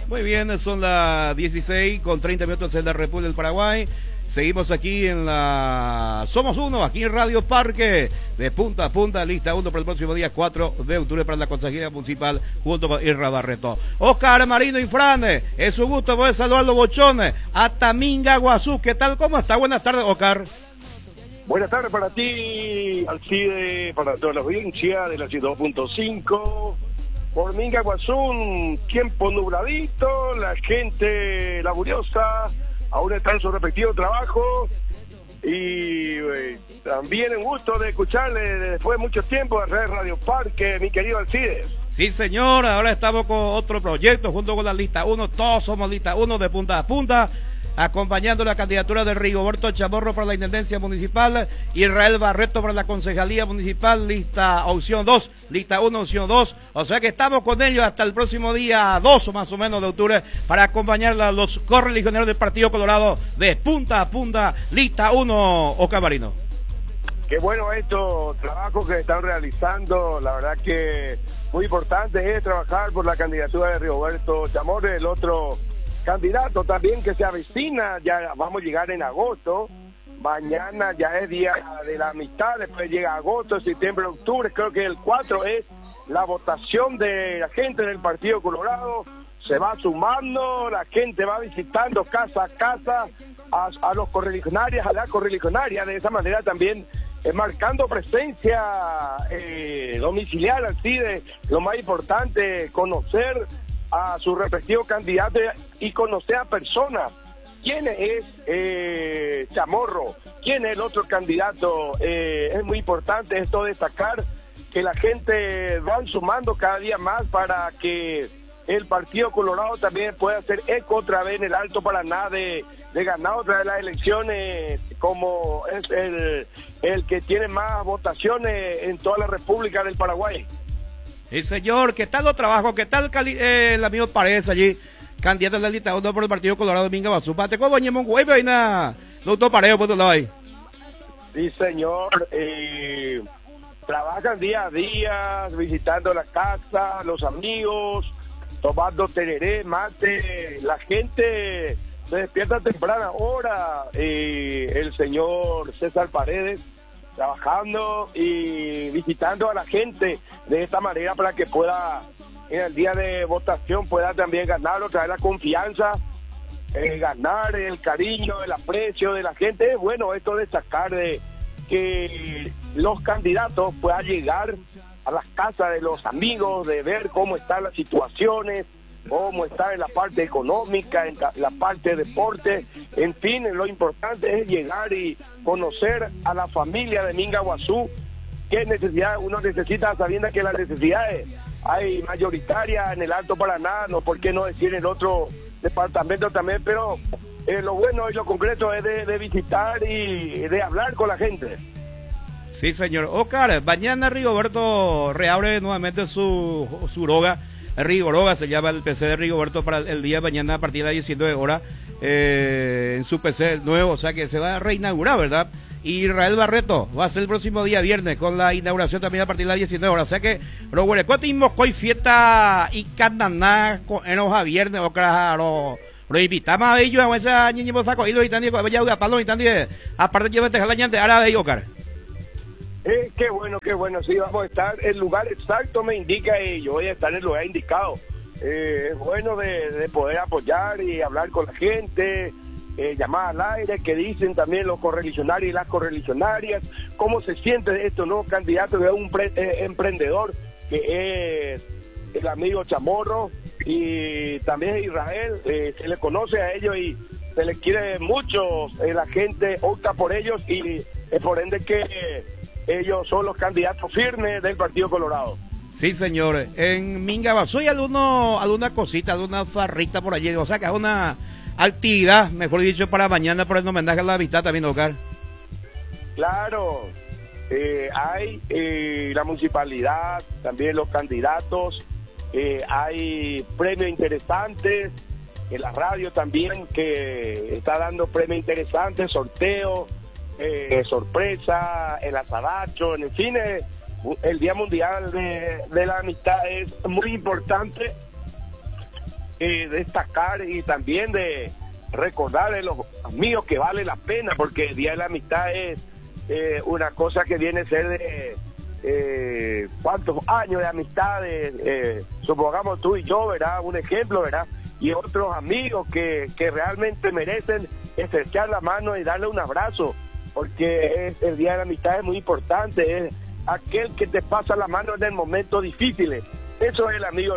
Muy bien, son las 16 con 30 minutos en la República del Paraguay. Seguimos aquí en la Somos Uno, aquí en Radio Parque, de punta a punta, lista 1 para el próximo día 4 de octubre para la Consejería Municipal, junto con Irra Barreto. Oscar Marino Infrane, es un gusto poder saludar a los bochones, hasta Mingaguazú. ¿Qué tal? ¿Cómo está? Buenas tardes, Oscar. Buenas tardes para ti, Alcide, para toda la audiencia de la 102.5. Por Mingaguazú, tiempo nubladito, la gente laboriosa aún está en su respectivo trabajo y también un gusto de escucharle después de mucho tiempo a Radio Parque, mi querido Alcides. Sí, señor, ahora estamos con otro proyecto junto con la lista 1, todos somos lista 1 de punta a punta, acompañando la candidatura de Rigoberto Chamorro para la Intendencia Municipal, Israel Barreto para la Concejalía Municipal, lista opción 2, lista 1, opción 2, o sea que estamos con ellos hasta el próximo día 2 o más o menos de octubre para acompañar a los correligioneros del Partido Colorado de punta a punta, lista 1, Oscar Marino. Qué bueno estos trabajos que están realizando, la verdad que muy importante es trabajar por la candidatura de Rigoberto Chamorro, el otro candidato también que se avecina, ya vamos a llegar en agosto, mañana ya es día de la amistad, después llega agosto, septiembre, octubre, creo que el 4 es la votación de la gente del Partido Colorado, se va sumando, la gente va visitando casa a casa a los correligionarios, a la correligionaria, de esa manera también marcando presencia domiciliar, así de lo más importante, conocer a su respectivo candidato y conocer a personas. ¿Quién es Chamorro? ¿Quién es el otro candidato? Es muy importante esto destacar que la gente van sumando cada día más para que el Partido Colorado también pueda hacer eco otra vez en el Alto Paraná de ganar otra vez las elecciones como es el que tiene más votaciones en toda la República del Paraguay. Sí, señor, ¿qué tal los trabajos? ¿Qué tal el amigo Paredes allí? Candidato de la lista 1 por el Partido Colorado de Mingaguazú. ¿Pate cómo bañemos un huevo y nada? Doctor Paredes, por otro lado ahí. Sí, señor. Trabajan día a día, visitando la casa, los amigos, tomando tereré, mate. La gente se despierta a temprana hora. El señor César Paredes trabajando y visitando a la gente de esta manera para que pueda, en el día de votación, pueda también ganar, traer la confianza, ganar el cariño, el aprecio de la gente. Es bueno esto destacar de que los candidatos puedan llegar a las casas de los amigos, de ver cómo están las situaciones, cómo está en la parte económica, en la parte de deporte, en fin, lo importante es llegar y conocer a la familia de Mingaguazú, qué necesidad uno necesita, sabiendo que las necesidades hay mayoritarias en el Alto Paraná, no por qué no decir en otro departamento también, pero lo bueno y lo concreto es de visitar y de hablar con la gente. Sí, señor. Oscar, mañana Rigoberto reabre nuevamente su roga. Rigoroga se llama el PC de Rigoberto para el día de mañana a partir de las 19 horas en su PC nuevo, o sea que se va a reinaugurar, ¿verdad? Y Israel Barreto va a ser el próximo día viernes con la inauguración también a partir de las 19 horas, o sea que lo bueno, ¿cuánto hoy fiesta y candaná con enoja viernes o claro? Lo invitamos a ellos a esa niña saco y lo están diciendo ya palo y están aparte lleva la ñante ahora de Oscar. Qué bueno, sí, vamos a estar, el lugar exacto me indica y yo voy a estar en el lugar indicado. Es bueno de poder apoyar y hablar con la gente, llamar al aire, que dicen también los correligionarios y las correligionarias, cómo se siente estos nuevos candidatos, de un emprendedor que es el amigo Chamorro y también Israel, se le conoce a ellos y se les quiere mucho, la gente opta por ellos y es por ende que ellos son los candidatos firmes del Partido Colorado. Sí, señor. En Mingaguazú hay alguna cosita, alguna farrita por allí, o sea que es una actividad, mejor dicho, para mañana por el homenaje a la amistad también, Oscar. Claro, hay la municipalidad, también los candidatos, hay premios interesantes, en la radio también que está dando premios interesantes, sorteos, sorpresa, el asadacho, en fin, el Día Mundial de la Amistad es muy importante destacar y también de recordar a los amigos que vale la pena, porque el Día de la Amistad es una cosa que viene a ser de cuántos años de amistades, supongamos tú y yo, ¿verdad? Un ejemplo, ¿verdad? Y otros amigos que realmente merecen estrechar la mano y darle un abrazo, porque el Día de la Amistad es muy importante, es aquel que te pasa la mano en el momento difícil. Eso es el amigo,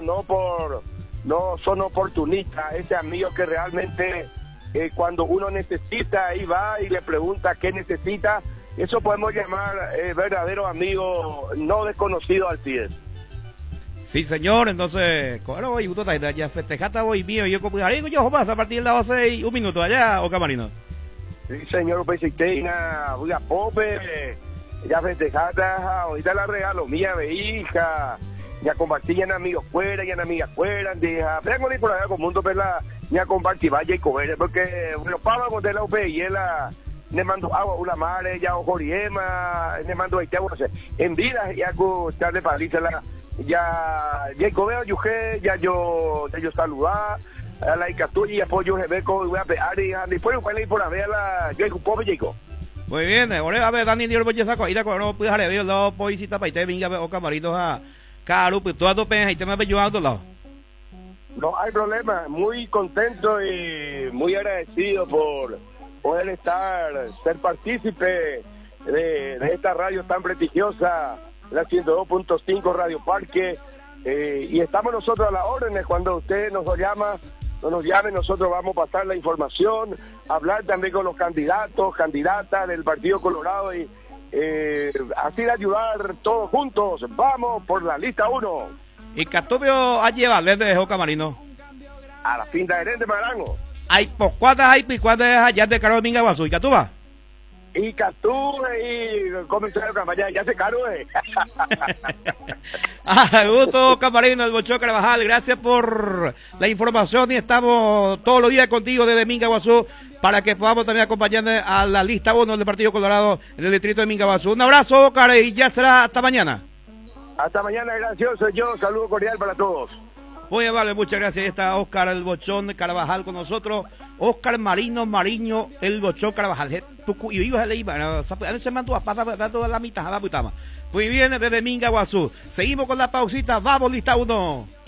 no son oportunistas, ese amigo que realmente cuando uno necesita, ahí va y le pregunta qué necesita. Eso podemos llamar verdadero amigo, no desconocido al CIES. Sí, señor, entonces, claro, y usted ya festejaste hoy mío, yo como yo vas a partir de las 12 y un minuto allá, o Camarino. Sí, señor, pues una pope, ya festejaste, ahorita la regalo mía, de hija, ya compartí en amigos fuera, ya en amigas fuera, deja, vengo por allá con mundo, pero ya compartí, vaya y comer, porque los pavos de la UP y él le mando agua, una madre, ya ojoriema, le mando no sé, en vida, ya tarde para ya comeo ya yo saludar a la Icatuya y apoyo Rebeco y voy a pegar y después voy a ir por la vea yo un poco chico. Muy bien, a ver, Dani, Dios voy a sacar ahí no puedes dejar de los poisitas para te venga o camaritos a caro, pues todas dos penas y te me ves yo a otro lado. No hay problema, muy contento y muy agradecido por poder ser partícipe de esta radio tan prestigiosa, la 102.5 Radio Parque, y estamos nosotros a las órdenes. Cuando usted nos llame, nosotros vamos a pasar la información, hablar también con los candidatas del Partido Colorado y así de ayudar todos juntos. Vamos por la lista 1. Y Catubio a llevar desde Joca Marino a la finta de Marango. Hay cuántas hay picuantes allá de Caro Dominga Guazú, ¿y Catuba? Y Catú y comisario de campaña, ya se caro, gusto, Camarino, el Bochón Carvajal, gracias por la información y estamos todos los días contigo desde Mingaguazú para que podamos también acompañar a la lista 1 del Partido Colorado en el distrito de Mingaguazú. Un abrazo, Oscar, y ya será hasta mañana. Hasta mañana, gracioso, saludo cordial para todos. Muy amable, muchas gracias. Ahí está Oscar el Bochón Carvajal con nosotros. Oscar Mariño, el Bochón Carvajal. Y digo, se le iba, se mandó a pasar toda la mitad, muy bien, desde Mingaguazú. Seguimos con la pausita, vamos, lista 1.